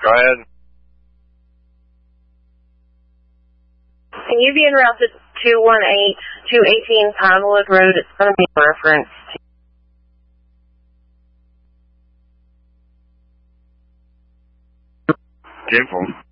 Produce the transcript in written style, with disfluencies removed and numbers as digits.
Go ahead. Can you be en route to 218 Pinewood Road? It's going to be a reference to... Careful.